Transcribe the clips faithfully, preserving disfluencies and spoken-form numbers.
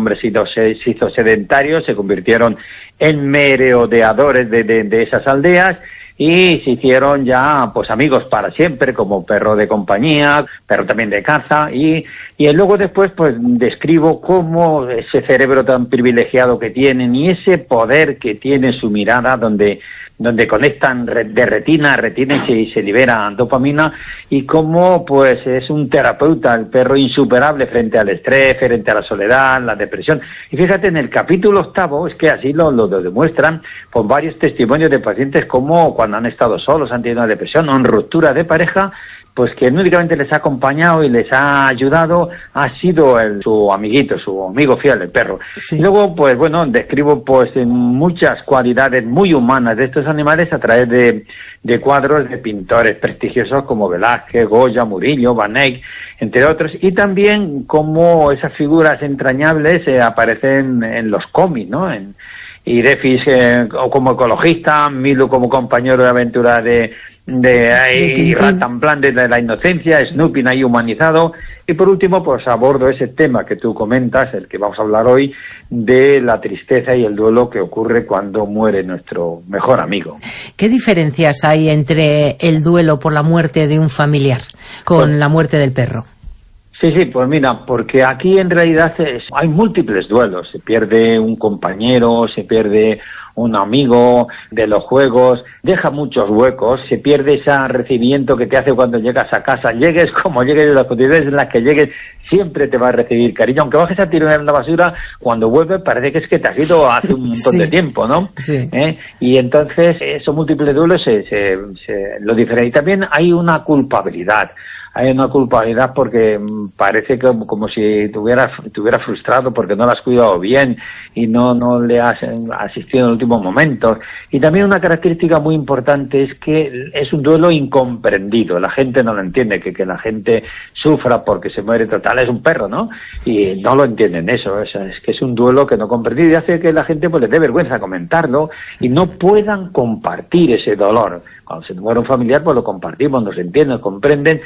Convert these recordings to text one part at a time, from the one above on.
hombre se hizo, se hizo sedentario, se convirtieron en merodeadores de, de, de esas aldeas, y se hicieron ya pues amigos para siempre, como perro de compañía, perro también de caza, y, y luego después pues describo cómo ese cerebro tan privilegiado que tienen y ese poder que tiene su mirada, donde donde conectan de retina a retina y se, y se libera dopamina, y cómo pues es un terapeuta, el perro insuperable frente al estrés, frente a la soledad, la depresión. Y fíjate, en el capítulo octavo, es que así lo, lo, lo demuestran con varios testimonios de pacientes, como cuando han estado solos, han tenido una depresión o en ruptura de pareja, pues que no únicamente les ha acompañado y les ha ayudado, ha sido el, su amiguito, su amigo fiel, el perro. Sí. Luego, pues bueno, describo pues muchas cualidades muy humanas de estos animales a través de, de cuadros de pintores prestigiosos como Velázquez, Goya, Murillo, Van Eyck, entre otros, y también cómo esas figuras entrañables eh, aparecen en los cómics, ¿no? En, y Defis eh, o como ecologista, Milo como compañero de aventura de de ahí Rantanplan desde la inocencia, Snoopy ahí humanizado, y por último pues abordo ese tema que tú comentas, el que vamos a hablar hoy, de la tristeza y el duelo que ocurre cuando muere nuestro mejor amigo. ¿Qué diferencias hay entre el duelo por la muerte de un familiar con pues, la muerte del perro? Sí, sí, pues mira, porque aquí en realidad es, hay múltiples duelos, se pierde un compañero, se pierde un amigo de los juegos, deja muchos huecos, se pierde ese recibimiento que te hace cuando llegas a casa, llegues como llegues, de las condiciones en las que llegues, siempre te va a recibir cariño, aunque bajes a tirar en la basura, cuando vuelves parece que es que te has ido hace un montón sí. de tiempo, ¿no? Sí. ¿Eh? Y entonces esos múltiples duelos se, se, se lo diferencian. Y también hay una culpabilidad. Hay una culpabilidad porque parece que como si te hubieras, te hubieras frustrado porque no lo has cuidado bien y no, no le has asistido en los últimos momentos. Y también una característica muy importante es que es un duelo incomprendido. La gente no lo entiende, que, que la gente sufra porque se muere total, es un perro, ¿no? Y no lo entienden eso, es, es que es un duelo que no comprendido y hace que la gente pues le dé vergüenza comentarlo y no puedan compartir ese dolor. Cuando se muere un familiar pues lo compartimos, nos entienden, nos comprenden,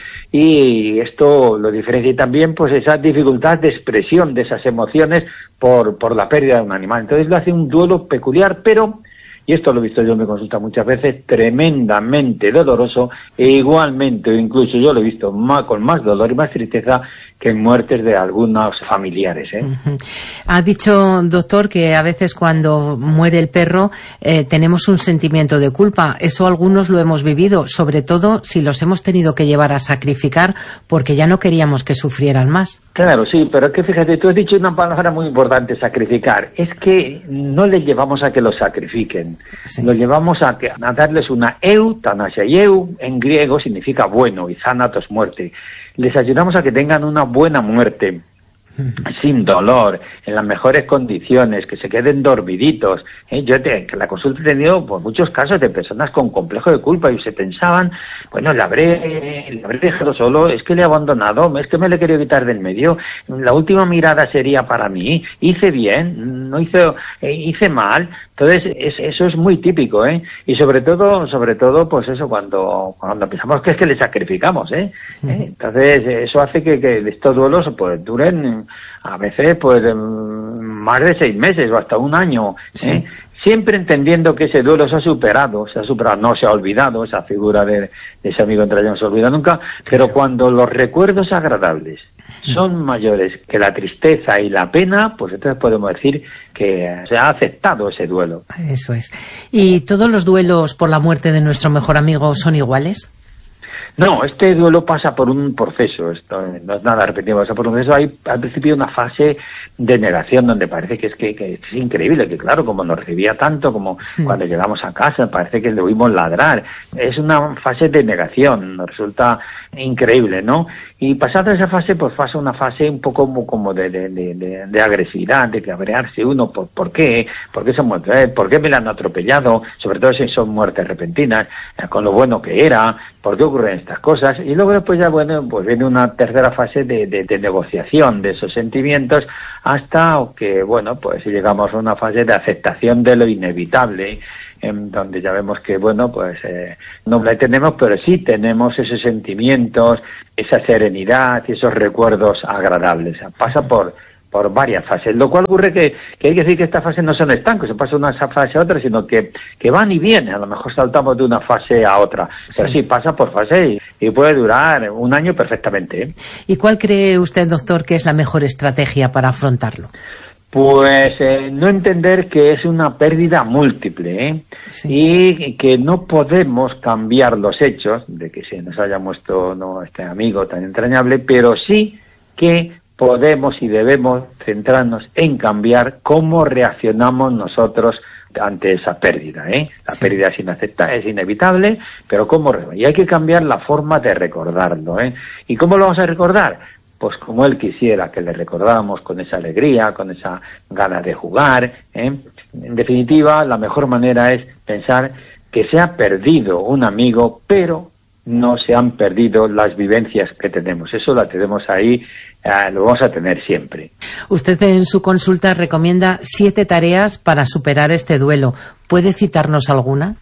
y esto lo diferencia. Y también pues esa dificultad de expresión de esas emociones por, por la pérdida de un animal. Entonces lo hace un duelo peculiar, pero, y esto lo he visto yo en mi consulta muchas veces, tremendamente doloroso, e igualmente, o incluso yo lo he visto más, con más dolor y más tristeza que en muertes de algunos familiares, ¿eh? Uh-huh. Ha dicho, doctor, que a veces cuando muere el perro eh, tenemos un sentimiento de culpa. Eso algunos lo hemos vivido, sobre todo si los hemos tenido que llevar a sacrificar porque ya no queríamos que sufrieran más. Claro, sí, pero es que fíjate, tú has dicho una palabra muy importante, sacrificar. Es que no les llevamos a que los sacrifiquen, sí. Los llevamos a, que, a darles una eutanasia. Y eu en griego significa bueno y thanatos, muerte. Les ayudamos a que tengan una buena muerte, sin dolor, en las mejores condiciones, que se queden dormiditos. ¿Eh? Yo te, que la consulta he tenido pues, muchos casos de personas con complejo de culpa y se pensaban, bueno, le habré, le habré dejado solo, es que le he abandonado, es que me le he querido quitar del medio, la última mirada sería para mí, hice bien, no hice, eh, hice mal. Entonces, es, eso es muy típico, ¿eh? Y sobre todo, sobre todo, pues eso, cuando, cuando pensamos que es que le sacrificamos, ¿eh? ¿Eh? Entonces, eso hace que, que estos duelos, pues, duren, a veces, pues, más de seis meses o hasta un año, ¿eh? Sí. Siempre entendiendo que ese duelo se ha superado, se ha superado, no se ha olvidado, esa figura de, de ese amigo entre ellos no se olvida nunca, pero cuando los recuerdos agradables son mayores que la tristeza y la pena, pues entonces podemos decir que se ha aceptado ese duelo. Eso es. ¿Y todos los duelos por la muerte de nuestro mejor amigo son iguales? No, este duelo pasa por un proceso, esto no es nada repetido, pasa por un proceso. Hay al principio una fase de negación donde parece que es que, que es increíble, que claro, como nos recibía tanto, como mm. cuando llegamos a casa, parece que le oímos ladrar. Es una fase de negación, nos resulta increíble, ¿no? Y pasada esa fase, pues pasa una fase un poco como, como de, de, de, de, de agresividad, de cabrearse uno, ¿por, por qué? ¿Por qué se muere? ¿Por qué me la han atropellado? Sobre todo si son muertes repentinas, eh, con lo bueno que era, ¿por qué ocurren estas cosas? Y luego después ya, bueno, pues viene una tercera fase de, de, de negociación de esos sentimientos hasta que, bueno, pues llegamos a una fase de aceptación de lo inevitable, en donde ya vemos que, bueno, pues eh, no la tenemos, pero sí tenemos esos sentimientos, esa serenidad y esos recuerdos agradables. Pasa por por varias fases, lo cual ocurre que, que hay que decir que estas fases no son estancos, se pasa de una fase a otra, sino que, que van y vienen, a lo mejor saltamos de una fase a otra, sí. Pero sí, pasa por fase y, y puede durar un año perfectamente, ¿eh? ¿Y cuál cree usted, doctor, que es la mejor estrategia para afrontarlo? Pues eh, no entender que es una pérdida múltiple, ¿eh? Sí. Y que no podemos cambiar los hechos de que se nos haya muerto no este amigo tan entrañable, pero sí que podemos y debemos centrarnos en cambiar cómo reaccionamos nosotros ante esa pérdida, ¿eh? La sí. pérdida es inaceptable, es inevitable, pero cómo y hay que cambiar la forma de recordarlo, ¿eh? ¿Y cómo lo vamos a recordar? Pues como él quisiera que le recordáramos, con esa alegría, con esa ganas de jugar, ¿eh? En definitiva, la mejor manera es pensar que se ha perdido un amigo, pero no se han perdido las vivencias que tenemos. Eso la tenemos ahí, eh, lo vamos a tener siempre. Usted en su consulta recomienda siete tareas para superar este duelo. ¿Puede citarnos alguna?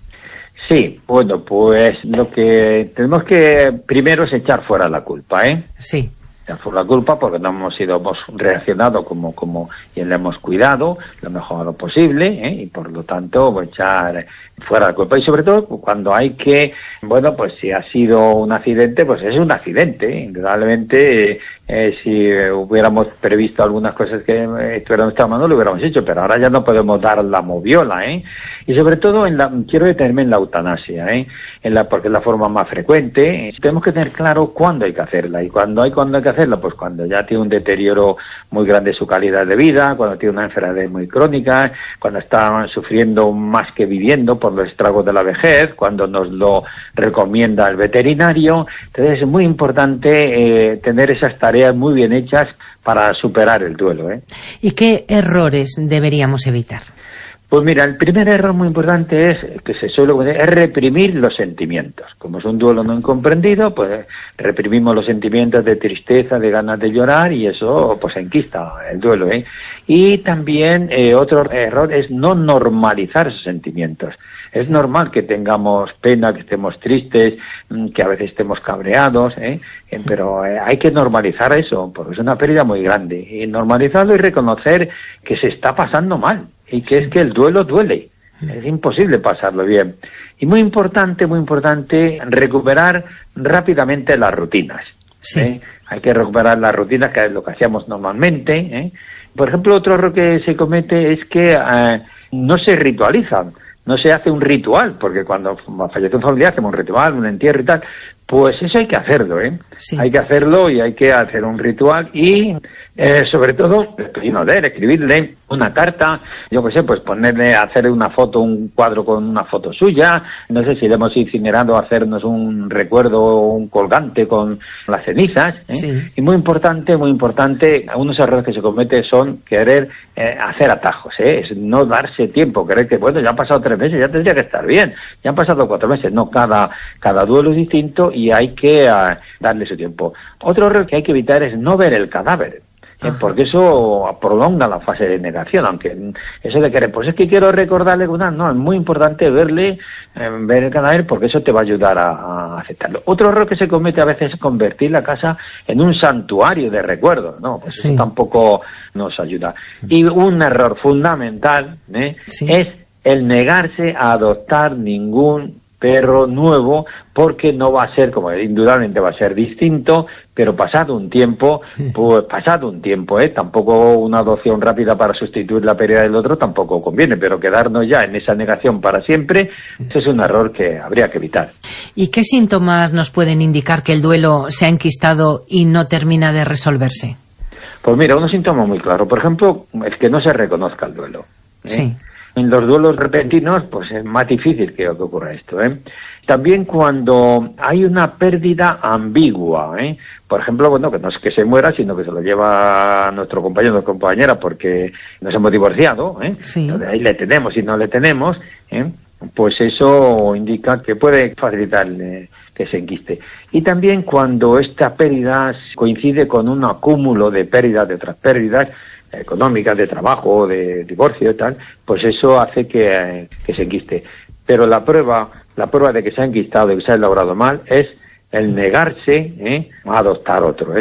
Sí, bueno, pues lo que tenemos que primero es echar fuera la culpa, ¿eh? Sí. Por la culpa, porque no hemos sido, hemos reaccionado como, como, y le hemos cuidado lo mejor posible, ¿eh? Y por lo tanto, echar fuera la culpa. Y sobre todo, cuando hay que, bueno, pues si ha sido un accidente, pues es un accidente, ¿eh? Indudablemente, eh, eh, si hubiéramos previsto algunas cosas que estuvieran en nuestra mano, lo hubiéramos hecho, pero ahora ya no podemos dar la moviola, ¿eh? Y sobre todo, en la, quiero detenerme en la eutanasia, ¿eh? En la, porque es la forma más frecuente. Tenemos que tener claro cuándo hay que hacerla, y cuándo hay, cuándo hay que hacerla, pues cuando ya tiene un deterioro muy grande su calidad de vida, cuando tiene una enfermedad muy crónica, cuando está sufriendo más que viviendo por los estragos de la vejez, cuando nos lo recomienda el veterinario. Entonces es muy importante eh, tener esas tareas muy bien hechas para superar el duelo, ¿eh? ¿Y qué errores deberíamos evitar? Pues mira, el primer error muy importante es que se suele es reprimir los sentimientos. Como es un duelo no incomprendido, pues reprimimos los sentimientos de tristeza, de ganas de llorar, y eso pues enquista el duelo, ¿eh? Y también eh, otro error es no normalizar esos sentimientos. Es normal que tengamos pena, que estemos tristes, que a veces estemos cabreados, ¿eh? Pero eh, hay que normalizar eso, porque es una pérdida muy grande. Y normalizarlo y reconocer que se está pasando mal. Y que sí. Es que el duelo duele, es imposible pasarlo bien. Y muy importante, muy importante, recuperar rápidamente las rutinas. Sí. ¿eh? Hay que recuperar las rutinas, que es lo que hacíamos normalmente, ¿eh? Por ejemplo, otro error que se comete es que eh, no se ritualizan, no se hace un ritual, porque cuando fallece un familiar hacemos un ritual, un entierro y tal. Pues eso hay que hacerlo, ¿eh? Sí. Hay que hacerlo y hay que hacer un ritual y, eh, sobre todo, leer, escribirle una carta, yo qué sé, pues ponerle, hacer una foto, un cuadro con una foto suya, no sé si le hemos incinerado, hacernos un recuerdo, un colgante con las cenizas, ¿eh? Sí. Y muy importante, muy importante, algunos errores que se cometen son querer eh, hacer atajos, ¿eh? Es no darse tiempo, creer que, bueno, ya han pasado tres meses, ya tendría que estar bien, ya han pasado cuatro meses, no, cada, cada duelo es distinto y hay que uh, darle su tiempo. Otro error que hay que evitar es no ver el cadáver, ¿eh? Porque eso prolonga la fase de negación, aunque eso de querer, pues es que quiero recordarle, no, es muy importante verle, eh, ver el cadáver, porque eso te va a ayudar a, a aceptarlo. Otro error que se comete a veces es convertir la casa en un santuario de recuerdos, ¿no? Pues sí. Eso tampoco nos ayuda. Y un error fundamental, ¿eh? Sí. Es el negarse a adoptar ningún perro nuevo, porque no va a ser, como indudablemente va a ser distinto, pero pasado un tiempo, pues pasado un tiempo, ¿eh? Tampoco una adopción rápida para sustituir la pérdida del otro tampoco conviene, pero quedarnos ya en esa negación para siempre, ese es un error que habría que evitar. ¿Y qué síntomas nos pueden indicar que el duelo se ha enquistado y no termina de resolverse? Pues mira, unos síntomas muy claros. Por ejemplo, el que no se reconozca el duelo, ¿eh? Sí. En los duelos repentinos, pues es más difícil que ocurra esto, ¿eh? También cuando hay una pérdida ambigua, ¿eh? Por ejemplo, bueno, que no es que se muera, sino que se lo lleva a nuestro compañero o compañera porque nos hemos divorciado, ¿eh? Sí. Entonces, ahí le tenemos y no le tenemos, ¿eh? Pues eso indica que puede facilitar eh, que se enquiste. Y también cuando esta pérdida coincide con un acúmulo de pérdidas de otras pérdidas, económicas, de trabajo, de divorcio y tal, pues eso hace que, que se enquiste. Pero la prueba, la prueba de que se ha enquistado y que se ha elaborado mal es el negarse, ¿eh? a adoptar otro, ¿eh?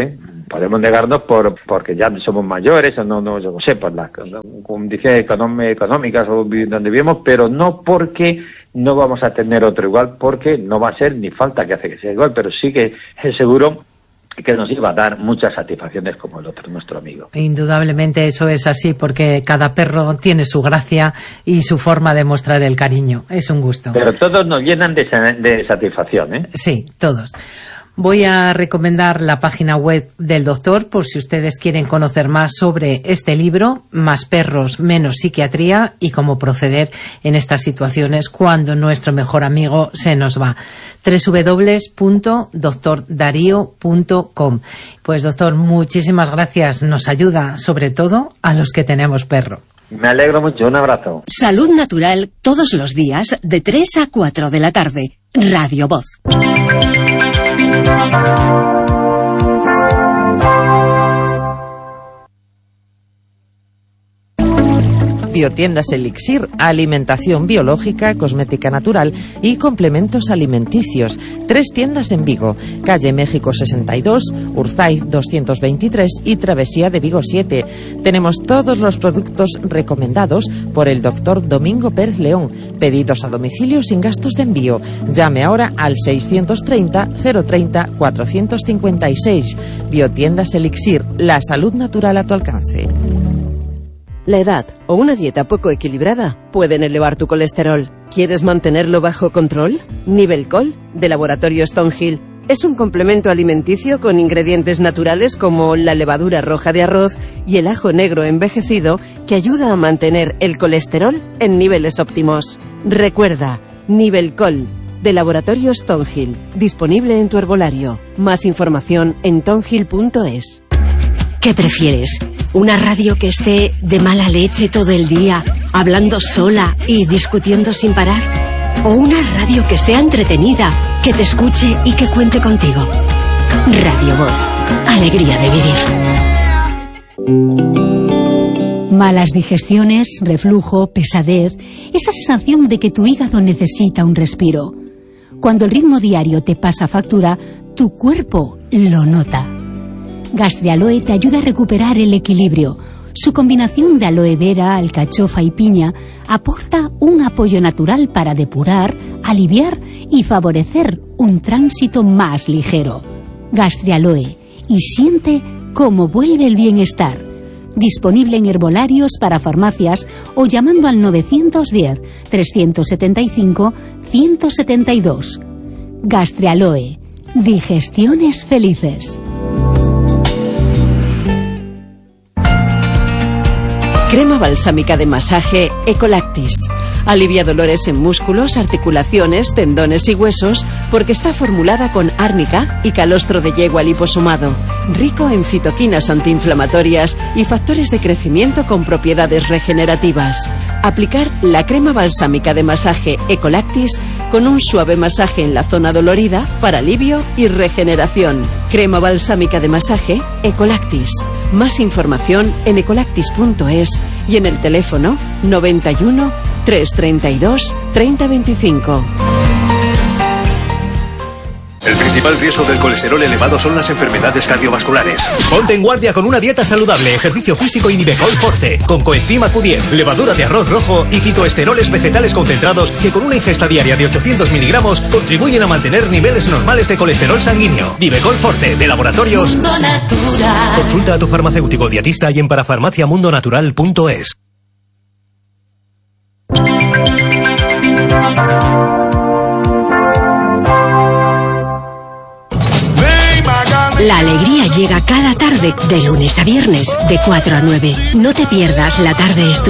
Podemos negarnos por porque ya somos mayores, o no, no, yo no sé, por las condiciones económicas o donde vivimos, pero no porque no vamos a tener otro igual, porque no va a ser ni falta que hace que sea igual, pero sí que es seguro que nos iba a dar muchas satisfacciones como el otro, nuestro amigo. Indudablemente eso es así, porque cada perro tiene su gracia y su forma de mostrar el cariño. Es un gusto. Pero todos nos llenan de, de satisfacción, ¿eh? Sí, todos. Voy a recomendar la página web del doctor por si ustedes quieren conocer más sobre este libro, Más perros, menos psiquiatría, y cómo proceder en estas situaciones cuando nuestro mejor amigo se nos va. doble u doble u doble u punto doctor darío punto com. Pues doctor, muchísimas gracias. Nos ayuda sobre todo a los que tenemos perro. Me alegro mucho. Un abrazo. Salud Natural todos los días de tres a cuatro de la tarde. Radio Voz. Biotiendas Elixir, alimentación biológica, cosmética natural y complementos alimenticios. Tres tiendas en Vigo, calle México sesenta y dos, Urzaiz doscientos veintitrés y Travesía de Vigo siete. Tenemos todos los productos recomendados por el doctor Domingo Pérez León. Pedidos a domicilio sin gastos de envío. Llame ahora al seiscientos treinta, cero treinta, cuatrocientos cincuenta y seis. Biotiendas Elixir, la salud natural a tu alcance. La edad o una dieta poco equilibrada pueden elevar tu colesterol. ¿Quieres mantenerlo bajo control? Nivelcol, de Laboratorio Stonehill, es un complemento alimenticio con ingredientes naturales como la levadura roja de arroz y el ajo negro envejecido que ayuda a mantener el colesterol en niveles óptimos. Recuerda, Nivelcol, de Laboratorio Stonehill, disponible en tu herbolario. Más información en tonhill punto es. ¿Qué prefieres? ¿Una radio que esté de mala leche todo el día, hablando sola y discutiendo sin parar? ¿O una radio que sea entretenida, que te escuche y que cuente contigo? Radio Voz. Alegría de vivir. Malas digestiones, reflujo, pesadez, esa sensación de que tu hígado necesita un respiro. Cuando el ritmo diario te pasa factura, tu cuerpo lo nota. Gastrialoe te ayuda a recuperar el equilibrio. Su combinación de aloe vera, alcachofa y piña aporta un apoyo natural para depurar, aliviar y favorecer un tránsito más ligero. Gastrialoe, y siente cómo vuelve el bienestar. Disponible en herbolarios para farmacias o llamando al novecientos diez, trescientos setenta y cinco, ciento setenta y dos. Gastrialoe, digestiones felices. Crema balsámica de masaje Ecolactis. Alivia dolores en músculos, articulaciones, tendones y huesos porque está formulada con árnica y calostro de yegua liposomado, rico en citoquinas antiinflamatorias y factores de crecimiento con propiedades regenerativas. Aplicar la crema balsámica de masaje Ecolactis con un suave masaje en la zona dolorida para alivio y regeneración. Crema balsámica de masaje Ecolactis. Más información en ecolactis punto es y en el teléfono noventa y uno, trescientos treinta y dos, treinta veinticinco. El principal riesgo del colesterol elevado son las enfermedades cardiovasculares. Ponte en guardia con una dieta saludable, ejercicio físico y Nivecol Forte, con coenzima Q diez, levadura de arroz rojo y fitoesteroles vegetales concentrados que con una ingesta diaria de ochocientos miligramos contribuyen a mantener niveles normales de colesterol sanguíneo. Nivecol Forte, de Laboratorios Mundo Natural. Consulta a tu farmacéutico dietista y en parafarmaciamundonatural punto es. La alegría llega cada tarde, de lunes a viernes, de cuatro a nueve. No te pierdas La Tarde Estudiante.